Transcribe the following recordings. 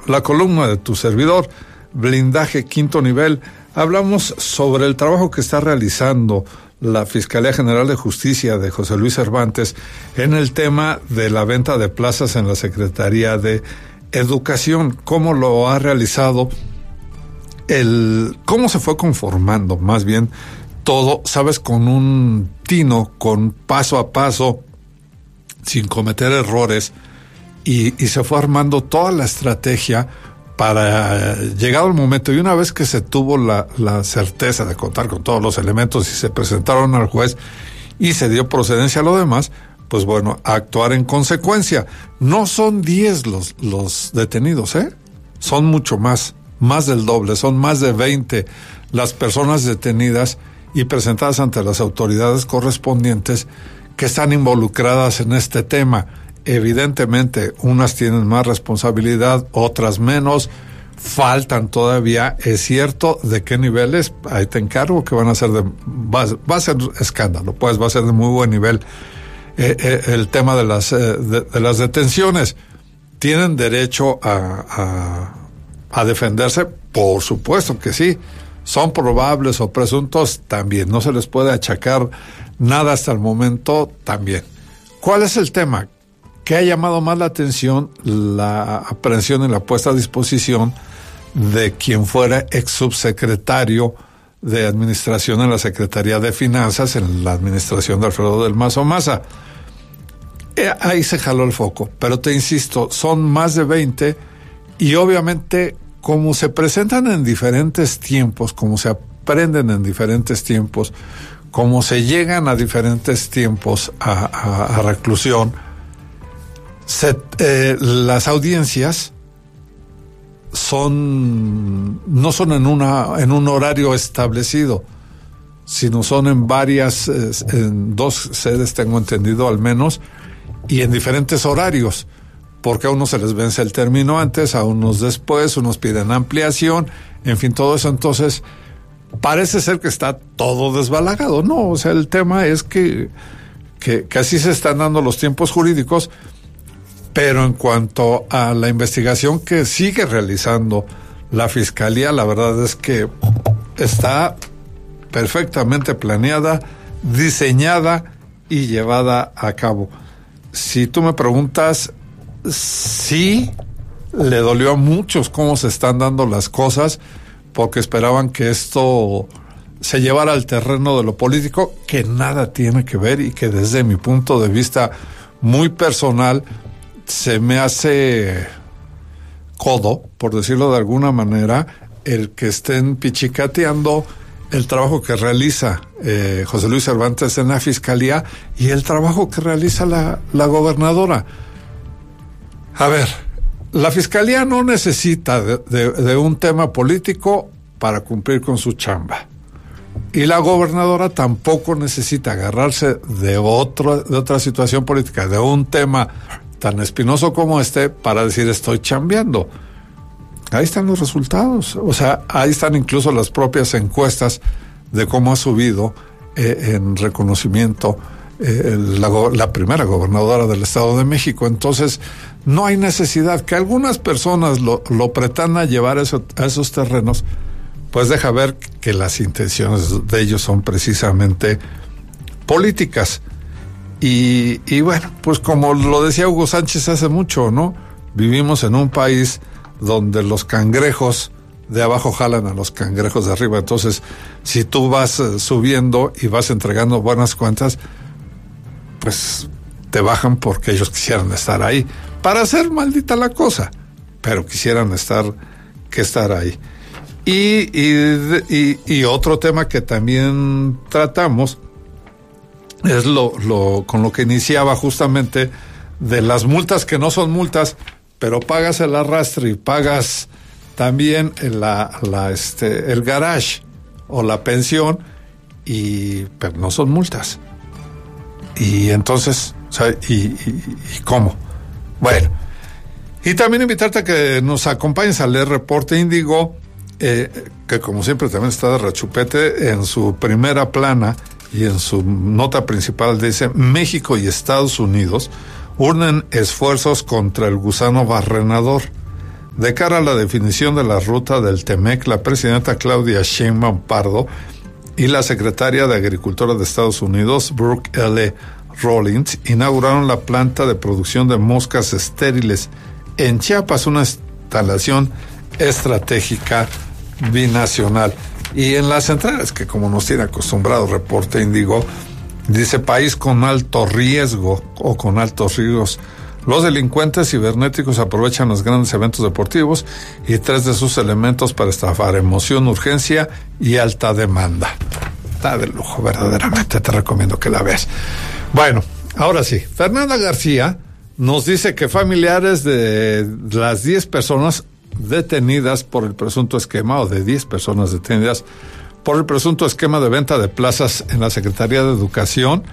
la columna de tu servidor, Blindaje Quinto Nivel. Hablamos sobre el trabajo que está realizando la Fiscalía General de Justicia de José Luis Cervantes en el tema de la venta de plazas en la Secretaría de Educación, cómo lo ha realizado, cómo se fue conformando, más bien, todo, sabes, con un tino, con paso a paso, sin cometer errores, y se fue armando toda la estrategia para, llegado el momento, y una vez que se tuvo la certeza de contar con todos los elementos y se presentaron al juez y se dio procedencia a lo demás, pues bueno, actuar en consecuencia. No son 10 los detenidos, son mucho más del doble, son más de 20 las personas detenidas y presentadas ante las autoridades correspondientes que están involucradas en este tema. Evidentemente, unas tienen más responsabilidad, otras menos, faltan todavía, es cierto. ¿De qué niveles? Ahí te encargo, que van a ser va a ser escándalo, pues va a ser de muy buen nivel. El tema de las detenciones. ¿Tienen derecho a defenderse? Por supuesto que sí. ¿Son probables o presuntos? También. No se les puede achacar nada hasta el momento, también. ¿Cuál es el tema? Que ha llamado más la atención la aprehensión y la puesta a disposición de quien fuera ex subsecretario de Administración en la Secretaría de Finanzas, en la administración de Alfredo del Mazo Maza. Ahí se jaló el foco, pero te insisto, son más de 20 y obviamente como se presentan en diferentes tiempos, como se aprenden en diferentes tiempos, como se llegan a diferentes tiempos a reclusión, las audiencias no son en un horario establecido, sino son en varias, en 2 sedes tengo entendido al menos, y en diferentes horarios, porque a unos se les vence el término antes, a unos después, unos piden ampliación, en fin, todo eso. Entonces parece ser que está todo desbalagado. No, o sea, el tema es que así se están dando los tiempos jurídicos. Pero en cuanto a la investigación que sigue realizando la Fiscalía, la verdad es que está perfectamente planeada, diseñada y llevada a cabo. Si tú me preguntas, sí le dolió a muchos cómo se están dando las cosas, porque esperaban que esto se llevara al terreno de lo político, que nada tiene que ver, y que desde mi punto de vista muy personal se me hace codo, por decirlo de alguna manera, el que estén pichicateando el trabajo que realiza José Luis Cervantes en la Fiscalía y el trabajo que realiza la gobernadora. A ver, la Fiscalía no necesita de un tema político para cumplir con su chamba. Y la gobernadora tampoco necesita agarrarse de otra situación política, de un tema tan espinoso como este, para decir estoy chambeando. Ahí están los resultados. O sea, ahí están incluso las propias encuestas de cómo ha subido en reconocimiento la primera gobernadora del Estado de México. Entonces, no hay necesidad que algunas personas lo pretendan llevar a esos terrenos, pues deja ver que las intenciones de ellos son precisamente políticas. Y bueno, pues como lo decía Hugo Sánchez hace mucho, ¿no? Vivimos en un país donde los cangrejos de abajo jalan a los cangrejos de arriba. Entonces, si tú vas subiendo y vas entregando buenas cuentas, pues te bajan porque ellos quisieran estar ahí. Para hacer maldita la cosa, pero quisieran estar ahí. Y otro tema que también tratamos es con lo que iniciaba justamente, de las multas que no son multas, pero pagas el arrastre y pagas también el garage o la pensión, pero no son multas. Y entonces, o sea, ¿y cómo? Bueno, y también invitarte a que nos acompañes a leer Reporte Índigo, que como siempre también está de rechupete. En su primera plana y en su nota principal dice: México y Estados Unidos unen esfuerzos contra el gusano barrenador. De cara a la definición de la ruta del TEMEC, la presidenta Claudia Sheinbaum Pardo y la secretaria de Agricultura de Estados Unidos, Brooke L. Rollins, inauguraron la planta de producción de moscas estériles en Chiapas, una instalación estratégica binacional. Y en las centrales, que como nos tiene acostumbrado Reporte Índigo, dice: país con alto riesgo o con altos riesgos. Los delincuentes cibernéticos aprovechan los grandes eventos deportivos y 3 de sus elementos para estafar: emoción, urgencia y alta demanda. Está de lujo, verdaderamente, te recomiendo que la veas. Bueno, ahora sí, Fernanda García nos dice que familiares de las 10 personas detenidas por el presunto esquema, o de 10 personas detenidas por el presunto esquema de venta de plazas en la Secretaría de Educación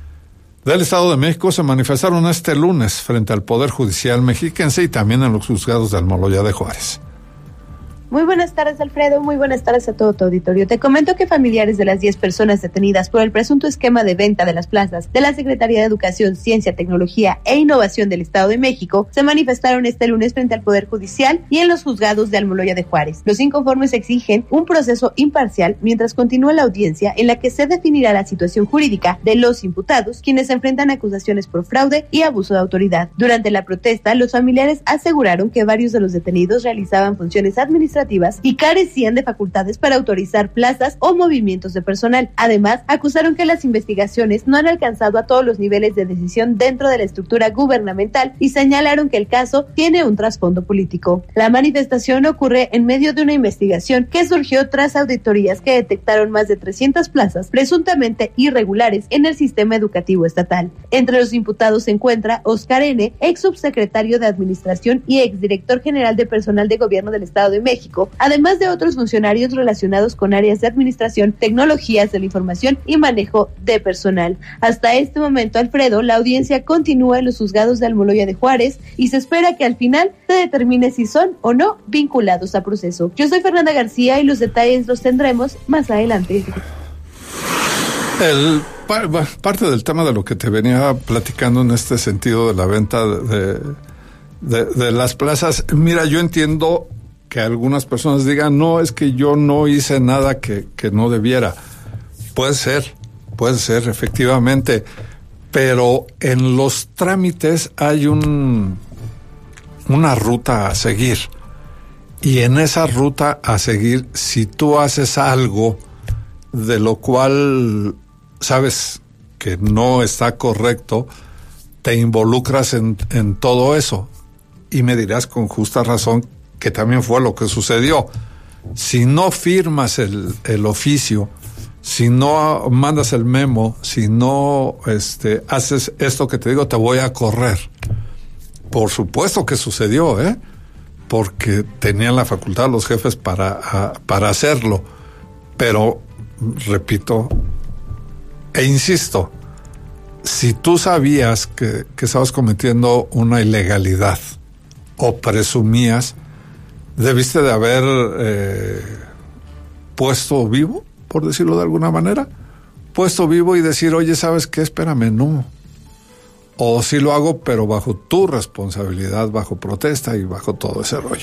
del Estado de México, se manifestaron este lunes frente al Poder Judicial mexiquense y también en los juzgados de Almoloya de Juárez. Muy buenas tardes, Alfredo. Muy buenas tardes a todo tu auditorio. Te comento que familiares de las 10 personas detenidas por el presunto esquema de venta de las plazas de la Secretaría de Educación, Ciencia, Tecnología e Innovación del Estado de México se manifestaron este lunes frente al Poder Judicial y en los juzgados de Almoloya de Juárez. Los inconformes exigen un proceso imparcial mientras continúa la audiencia en la que se definirá la situación jurídica de los imputados, quienes enfrentan acusaciones por fraude y abuso de autoridad. Durante la protesta, los familiares aseguraron que varios de los detenidos realizaban funciones administrativas y carecían de facultades para autorizar plazas o movimientos de personal. Además, acusaron que las investigaciones no han alcanzado a todos los niveles de decisión dentro de la estructura gubernamental y señalaron que el caso tiene un trasfondo político. La manifestación ocurre en medio de una investigación que surgió tras auditorías que detectaron más de 300 plazas presuntamente irregulares en el sistema educativo estatal. Entre los imputados se encuentra Oscar N., ex subsecretario de Administración y exdirector general de Personal de Gobierno del Estado de México, además de otros funcionarios relacionados con áreas de administración, tecnologías de la información y manejo de personal. Hasta este momento, Alfredo, la audiencia continúa en los juzgados de Almoloya de Juárez y se espera que al final se determine si son o no vinculados a proceso. Yo soy Fernanda García y los detalles los tendremos más adelante. Parte del tema de lo que te venía platicando en este sentido de la venta de las plazas, mira, yo entiendo que algunas personas digan: no, es que yo no hice nada que no debiera. Puede ser, efectivamente, pero en los trámites hay una ruta a seguir, y en esa ruta a seguir, si tú haces algo de lo cual sabes que no está correcto, te involucras en todo eso, y me dirás con justa razón que también fue lo que sucedió. Si no firmas el oficio, si no mandas el memo, si no haces esto que te digo, te voy a correr. Por supuesto que sucedió, porque tenían la facultad los jefes para hacerlo. Pero, repito e insisto, si tú sabías que estabas cometiendo una ilegalidad o presumías, debiste de haber puesto vivo, por decirlo de alguna manera, puesto vivo y decir: oye, ¿sabes qué? Espérame, no. O sí lo hago, pero bajo tu responsabilidad, bajo protesta y bajo todo ese rollo.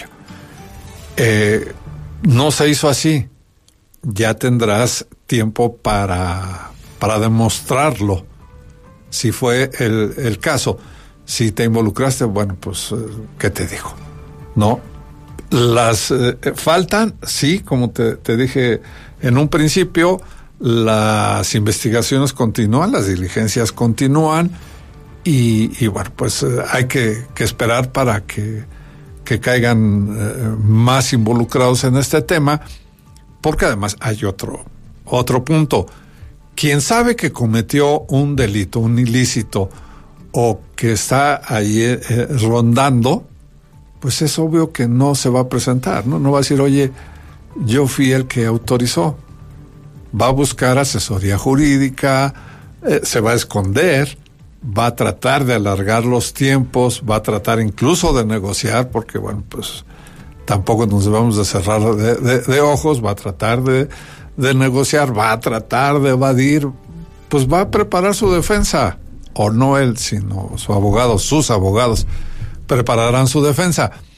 No se hizo así. Ya tendrás tiempo para demostrarlo, si fue el caso. Si te involucraste, bueno, pues, ¿qué te digo? ¿No? Las faltan, sí, como te dije en un principio, las investigaciones continúan, las diligencias continúan, y bueno, pues hay que esperar para que caigan más involucrados en este tema, porque además hay otro punto. Quien sabe que cometió un delito, un ilícito, o que está ahí rondando, pues es obvio que no se va a presentar, ¿no? No va a decir: oye, yo fui el que autorizó. Va a buscar asesoría jurídica, se va a esconder, va a tratar de alargar los tiempos, va a tratar incluso de negociar, porque, bueno, pues tampoco nos debemos de cerrar de ojos, va a tratar de negociar, va a tratar de evadir, pues va a preparar su defensa, o no él, sino su abogado, sus abogados prepararán su defensa.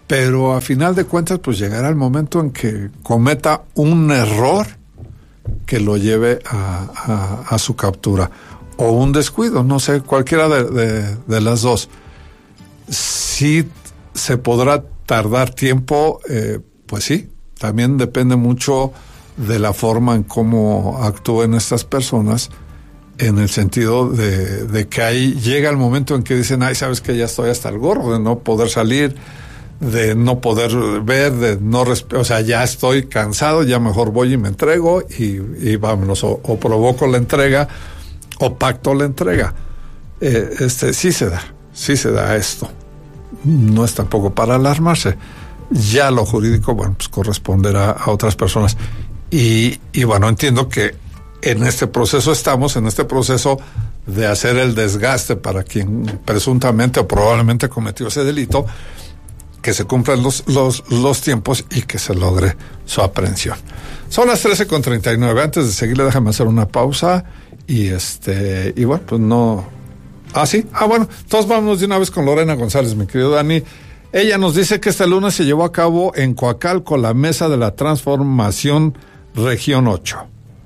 pero a final de cuentas pues llegará el momento en que cometa un error que lo lleve a su captura, o un descuido, no sé, cualquiera de las dos. Sí se podrá tardar tiempo, pues sí, también depende mucho de la forma en cómo actúen estas personas, en el sentido de que ahí llega el momento en que dicen, ay, sabes que ya estoy hasta el gorro de no poder salir, de no poder ver, de no o sea, ya estoy cansado, ya mejor voy y me entrego y vámonos, o provoco la entrega o pacto la entrega. Sí se da esto. No es tampoco para alarmarse. Ya lo jurídico, bueno, pues corresponderá a otras personas. Y bueno, entiendo que en este proceso de hacer el desgaste para quien presuntamente o probablemente cometió ese delito, que se cumplan los tiempos y que se logre su aprehensión. Son las 13:39. Antes de seguirle, déjame hacer una pausa y bueno, pues no. Sí. Bueno, entonces vámonos de una vez con Lorena González, mi querido Dani. Ella nos dice que este lunes se llevó a cabo en Coacalco la Mesa de la Transformación Región 8.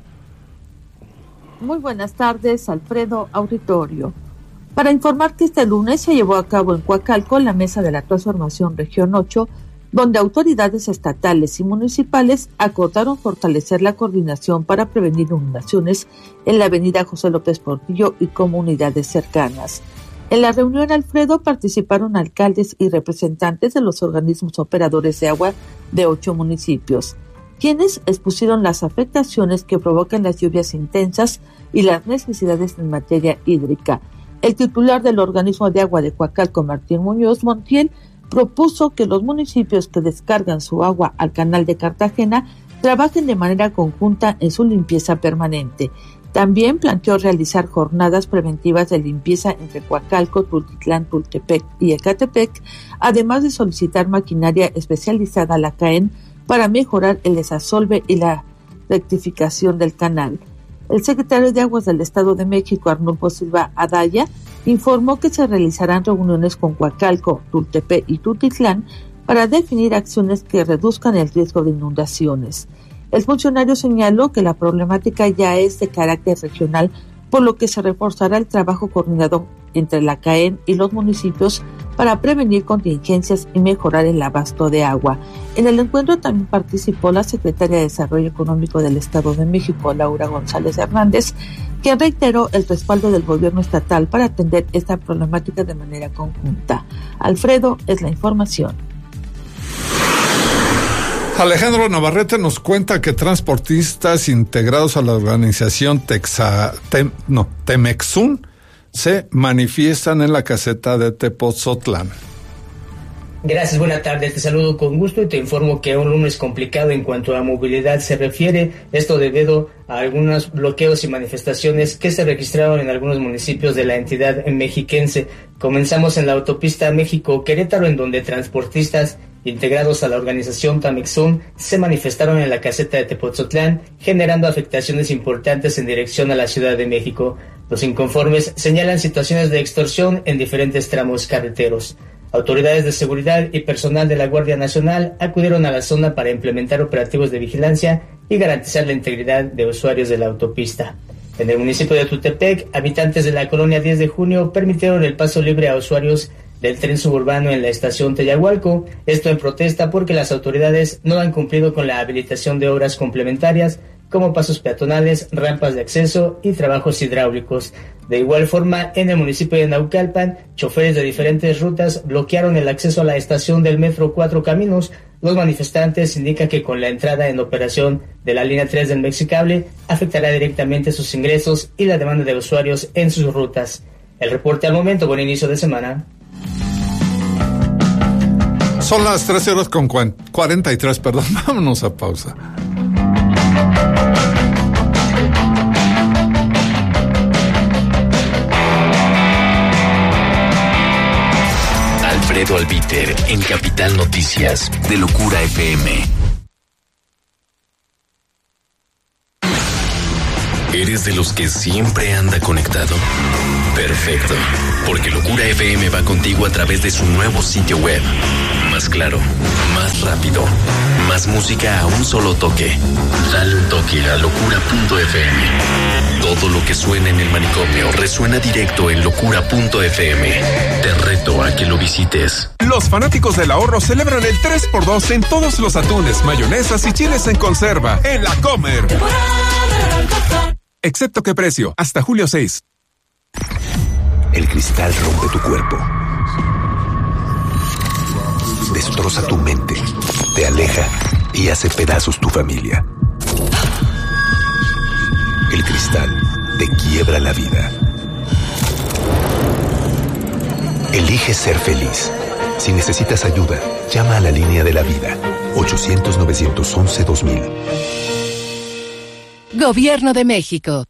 Muy buenas tardes, Alfredo, auditorio. Para informar que este lunes se llevó a cabo en Coacalco la Mesa de la Transformación Región 8, donde autoridades estatales y municipales acordaron fortalecer la coordinación para prevenir inundaciones en la avenida José López Portillo y comunidades cercanas. En la reunión, Alfredo, participaron alcaldes y representantes de los organismos operadores de agua de 8 municipios, quienes expusieron las afectaciones que provocan las lluvias intensas y las necesidades en materia hídrica. El titular del organismo de agua de Coacalco, Martín Muñoz Montiel, propuso que los municipios que descargan su agua al canal de Cartagena trabajen de manera conjunta en su limpieza permanente. También planteó realizar jornadas preventivas de limpieza entre Coacalco, Tultitlán, Tultepec y Ecatepec, además de solicitar maquinaria especializada a la CAEN para mejorar el desasolve y la rectificación del canal. El secretario de Aguas del Estado de México, Arnulfo Silva Adaya, informó que se realizarán reuniones con Coacalco, Tultepec y Tultitlán para definir acciones que reduzcan el riesgo de inundaciones. El funcionario señaló que la problemática ya es de carácter regional, por lo que se reforzará el trabajo coordinado entre la CAEN y los municipios para prevenir contingencias y mejorar el abasto de agua. En el encuentro también participó la secretaria de Desarrollo Económico del Estado de México, Laura González Hernández, quien reiteró el respaldo del gobierno estatal para atender esta problemática de manera conjunta. Alfredo, es la información. Alejandro Navarrete nos cuenta que transportistas integrados a la organización Temexún se manifiestan en la caseta de Tepotzotlán. Gracias, buena tarde, te saludo con gusto y te informo que un lunes complicado en cuanto a movilidad se refiere, esto debido a algunos bloqueos y manifestaciones que se registraron en algunos municipios de la entidad mexiquense. Comenzamos en la autopista México-Querétaro, en donde transportistas integrados a la organización Tamexún se manifestaron en la caseta de Tepotzotlán, generando afectaciones importantes en dirección a la Ciudad de México. Los inconformes señalan situaciones de extorsión en diferentes tramos carreteros. Autoridades de seguridad y personal de la Guardia Nacional acudieron a la zona para implementar operativos de vigilancia y garantizar la integridad de usuarios de la autopista. En el municipio de Tultepec, habitantes de la colonia 10 de junio permitieron el paso libre a usuarios del tren suburbano en la estación Teyahualco, esto en protesta porque las autoridades no han cumplido con la habilitación de obras complementarias como pasos peatonales, rampas de acceso y trabajos hidráulicos. De igual forma, en el municipio de Naucalpan, choferes de diferentes rutas bloquearon el acceso a la estación del metro Cuatro Caminos. Los manifestantes indican que con la entrada en operación de la línea 3 del Mexicable afectará directamente sus ingresos y la demanda de usuarios en sus rutas. El reporte al momento, buen inicio de semana. Son las 13:43, perdón, vámonos a pausa. Alfredo Albiter en Capital Noticias de Locura FM. ¿Eres de los que siempre anda conectado? Perfecto, porque Locura FM va contigo a través de su nuevo sitio web. Más claro, más rápido, más música a un solo toque. Dale un toque a locura.fm. Todo lo que suena en el manicomio resuena directo en locura.fm. Te reto a que lo visites. Los fanáticos del ahorro celebran el 3x2 en todos los atunes, mayonesas y chiles en conserva en La Comer. Excepto qué precio, hasta julio 6. El cristal rompe tu cuerpo, destroza tu mente, te aleja y hace pedazos tu familia. El cristal te quiebra la vida. Elige ser feliz. Si necesitas ayuda, llama a la línea de la vida, 800-911-2000. Gobierno de México.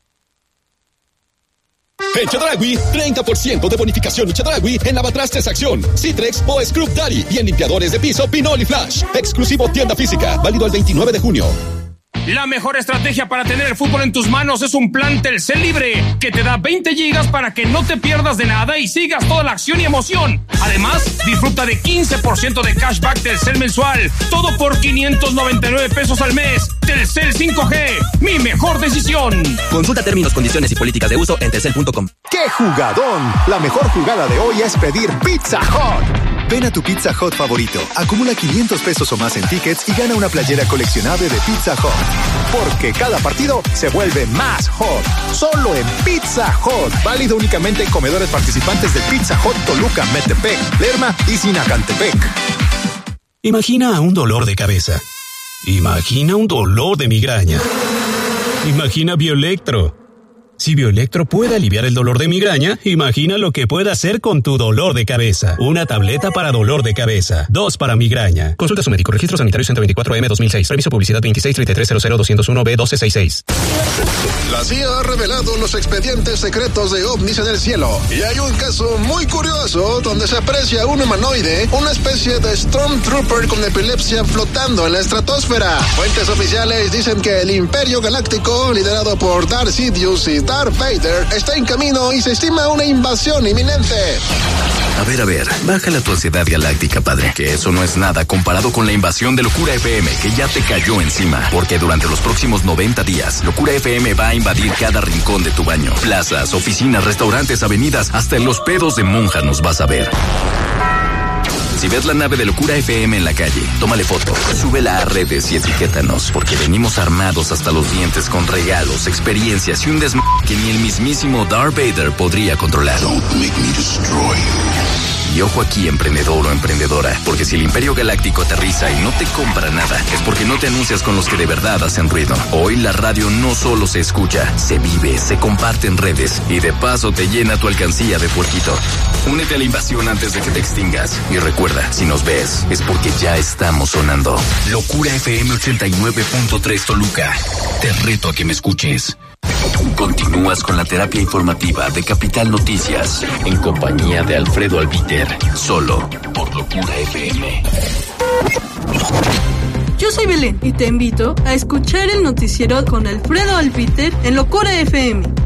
En Chedraui, 30% de bonificación y Chedraui en lavatrastes Acción, Citrex o Scrub Daddy y en limpiadores de piso Pinol y Flash. Exclusivo tienda física, válido el 29 de junio. La mejor estrategia para tener el fútbol en tus manos es un plan Telcel Libre, que te da 20 gigas para que no te pierdas de nada y sigas toda la acción y emoción. Además, disfruta de 15% de cashback Telcel mensual, todo por 599 pesos al mes. Telcel 5G, mi mejor decisión. Consulta términos, condiciones y políticas de uso en telcel.com. ¡Qué jugadón! La mejor jugada de hoy es pedir Pizza Hut. Ven a tu Pizza Hut favorito, acumula 500 pesos o más en tickets y gana una playera coleccionable de Pizza Hut. Porque cada partido se vuelve más hot. Solo en Pizza Hut. Válido únicamente en comedores participantes del Pizza Hut Toluca, Metepec, Lerma y Sinacantepec. Imagina un dolor de cabeza. Imagina un dolor de migraña. Imagina Bioelectro. Si Bioelectro puede aliviar el dolor de migraña, imagina lo que puede hacer con tu dolor de cabeza. Una tableta para dolor de cabeza, 2 para migraña. Consulta a su médico. Registro sanitario 124M 2006. Permiso publicidad 2633000201B1266. La CIA ha revelado los expedientes secretos de ovnis en el cielo. Y hay un caso muy curioso donde se aprecia un humanoide, una especie de Stormtrooper con epilepsia flotando en la estratosfera. Fuentes oficiales dicen que el Imperio Galáctico, liderado por Darth Sidious y Darth Vader, está en camino y se estima una invasión inminente. A ver, bájale tu ansiedad galáctica, padre, que eso no es nada comparado con la invasión de Locura FM, que ya te cayó encima, porque durante los próximos 90 días, Locura FM va a invadir cada rincón de tu baño, plazas, oficinas, restaurantes, avenidas, hasta en los pedos de monja nos vas a ver. Si ves la nave de Locura FM en la calle, tómale foto, súbela a redes y etiquétanos, porque venimos armados hasta los dientes con regalos, experiencias y un desmadre que ni el mismísimo Darth Vader podría controlar. Don't make me destroy you. Y ojo aquí, emprendedor o emprendedora, porque si el Imperio Galáctico aterriza y no te compra nada, es porque no te anuncias con los que de verdad hacen ruido. Hoy la radio no solo se escucha, se vive, se comparte en redes y de paso te llena tu alcancía de puerquito. Únete a la invasión antes de que te extingas. Y recuerda, si nos ves, es porque ya estamos sonando. Locura FM 89.3 Toluca. Te reto a que me escuches. Continúas con la terapia informativa de Capital Noticias, en compañía de Alfredo Albiter, solo por Locura FM. Yo soy Belén y te invito a escuchar el noticiero con Alfredo Albiter en Locura FM.